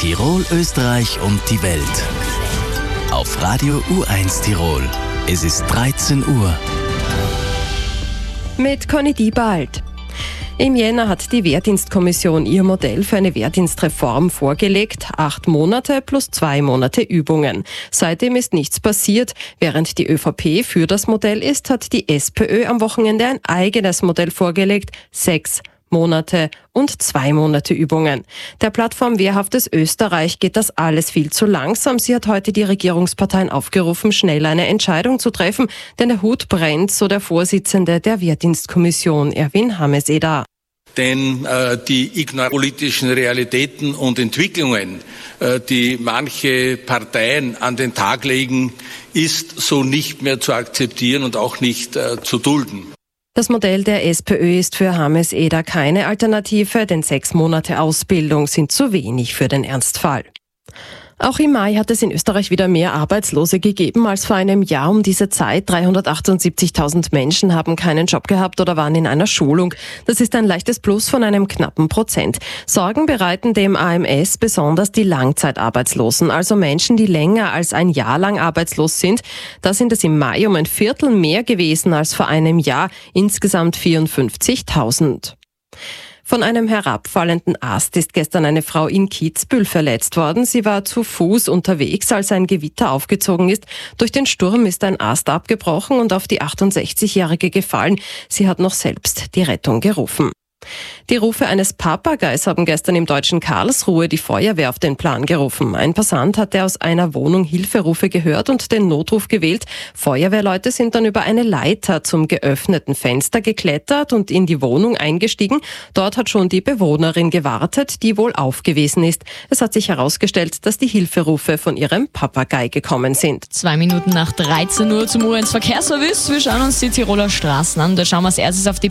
Tirol, Österreich und die Welt. Auf Radio U1 Tirol. Es ist 13 Uhr. Mit Conny Diebald. Im Jänner hat die Wehrdienstkommission ihr Modell für eine Wehrdienstreform vorgelegt. 8 Monate plus 2 Monate Übungen. Seitdem ist nichts passiert. Während die ÖVP für das Modell ist, hat die SPÖ am Wochenende ein eigenes Modell vorgelegt. 6 Monate und 2 Monate Übungen. Der Plattform Wehrhaftes Österreich geht das alles viel zu langsam. Sie hat heute die Regierungsparteien aufgerufen, schnell eine Entscheidung zu treffen, denn der Hut brennt, so der Vorsitzende der Wehrdienstkommission, Erwin Hameseder. Denn die politischen Realitäten und Entwicklungen, die manche Parteien an den Tag legen, ist so nicht mehr zu akzeptieren und auch nicht zu dulden. Das Modell der SPÖ ist für Hameseder keine Alternative, denn 6 Monate Ausbildung sind zu wenig für den Ernstfall. Auch im Mai hat es in Österreich wieder mehr Arbeitslose gegeben als vor einem Jahr um diese Zeit. 378.000 Menschen haben keinen Job gehabt oder waren in einer Schulung. Das ist ein leichtes Plus von einem knappen Prozent. Sorgen bereiten dem AMS besonders die Langzeitarbeitslosen, also Menschen, die länger als ein Jahr lang arbeitslos sind. Da sind es im Mai um ein Viertel mehr gewesen als vor einem Jahr, insgesamt 54.000. Von einem herabfallenden Ast ist gestern eine Frau in Kitzbühel verletzt worden. Sie war zu Fuß unterwegs, als ein Gewitter aufgezogen ist. Durch den Sturm ist ein Ast abgebrochen und auf die 68-Jährige gefallen. Sie hat noch selbst die Rettung gerufen. Die Rufe eines Papageis haben gestern im deutschen Karlsruhe die Feuerwehr auf den Plan gerufen. Ein Passant hatte aus einer Wohnung Hilferufe gehört und den Notruf gewählt. Feuerwehrleute sind dann über eine Leiter zum geöffneten Fenster geklettert und in die Wohnung eingestiegen. Dort hat schon die Bewohnerin gewartet, die wohl aufgewesen ist. Es hat sich herausgestellt, dass die Hilferufe von ihrem Papagei gekommen sind. 2 Minuten nach 13 Uhr zum U1 Verkehrsservice. Wir schauen uns die Tiroler Straßen an. Da schauen wir als erstes auf die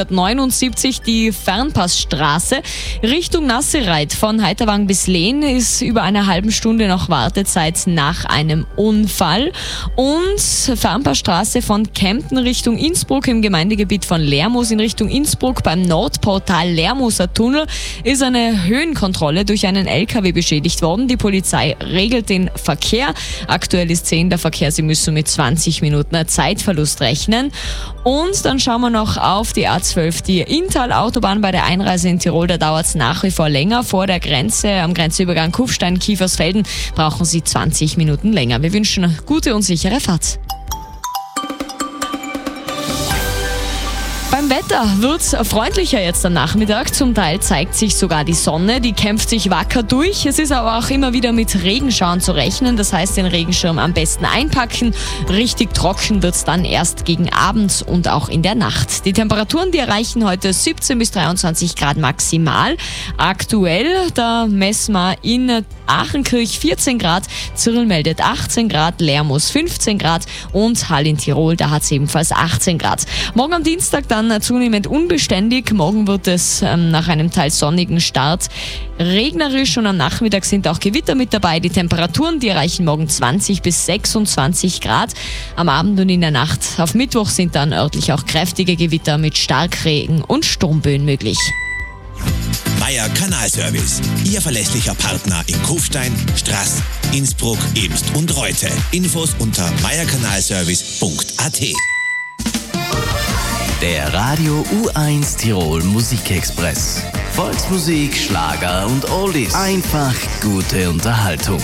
B179, die Fernpassstraße Richtung Nassereit. Von Heiterwang bis Lehn ist über eine halbe Stunde noch Wartezeit nach einem Unfall. Und Fernpassstraße von Kempten Richtung Innsbruck im Gemeindegebiet von Lermoos in Richtung Innsbruck beim Nordportal Lermooser Tunnel ist eine Höhenkontrolle durch einen LKW beschädigt worden. Die Polizei regelt den Verkehr. Aktuell ist 10 der Verkehr. Sie müssen mit 20 Minuten Zeitverlust rechnen. Und dann schauen wir noch auf die A12, die Inntal-Autobahn bei der Einreise in Tirol. Da dauert es nach wie vor länger. Vor der Grenze, am Grenzübergang Kufstein-Kiefersfelden, brauchen Sie 20 Minuten länger. Wir wünschen eine gute und sichere Fahrt. Beim Wetter wird's freundlicher jetzt am Nachmittag. Zum Teil zeigt sich sogar die Sonne, die kämpft sich wacker durch. Es ist aber auch immer wieder mit Regenschauern zu rechnen. Das heißt, den Regenschirm am besten einpacken. Richtig trocken wird's dann erst gegen Abend und auch in der Nacht. Die Temperaturen, die erreichen heute 17 bis 23 Grad maximal. Aktuell, da messen wir in Aachenkirch 14 Grad, Zirl meldet 18 Grad, Lermoos 15 Grad und Hall in Tirol, da hat es ebenfalls 18 Grad. Morgen am Dienstag dann zunehmend unbeständig. Morgen wird es nach einem teils sonnigen Start regnerisch und am Nachmittag sind auch Gewitter mit dabei. Die Temperaturen, die erreichen morgen 20 bis 26 Grad. Am Abend und in der Nacht auf Mittwoch sind dann örtlich auch kräftige Gewitter mit Starkregen und Sturmböen möglich. Meier Kanalservice, Ihr verlässlicher Partner in Kufstein, Straß, Innsbruck, Ebst und Reute. Infos unter meierkanalservice.at. Der Radio U1 Tirol Musikexpress. Volksmusik, Schlager und Oldies. Einfach gute Unterhaltung.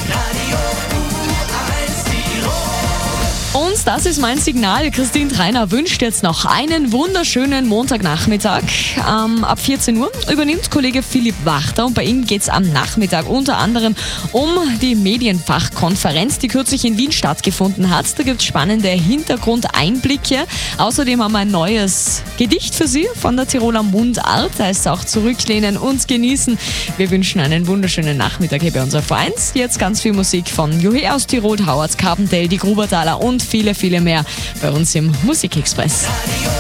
Und das ist mein Signal. Christine Treiner wünscht jetzt noch einen wunderschönen Montagnachmittag. Ab 14 Uhr übernimmt Kollege Philipp Wachter und bei ihm geht es am Nachmittag unter anderem um die Medienfachkonferenz, die kürzlich in Wien stattgefunden hat. Da gibt es spannende Hintergrundeinblicke. Außerdem haben wir ein neues Gedicht für Sie von der Tiroler Mundart. Da heißt auch Zurücklehnen und genießen. Wir wünschen einen wunderschönen Nachmittag hier bei unserer V1. Jetzt ganz viel Musik von Johe aus Tirol, Howard Carpendale, die Grubertaler und viele, viele mehr bei uns im Musikexpress.